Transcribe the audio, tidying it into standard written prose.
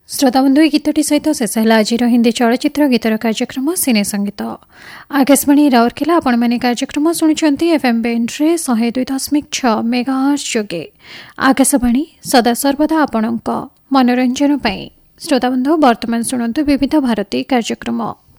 श्रोताबंधु ए गीतटी सहित शेष है आज हिंदी चलचित्र गीतर कार्यक्रम सिने संगीत। आकाशवाणी राउरकेला आपण माने कार्यक्रम शुणुंट एफएम बैंड्रे 102.6 मेगाहर्ट्ज जोगे। आकाशवाणी सदा सर्वदा आपणक मनोरंजन पाई। श्रोताबंधु वर्तमान शुणु विविध भारती कार्यक्रम।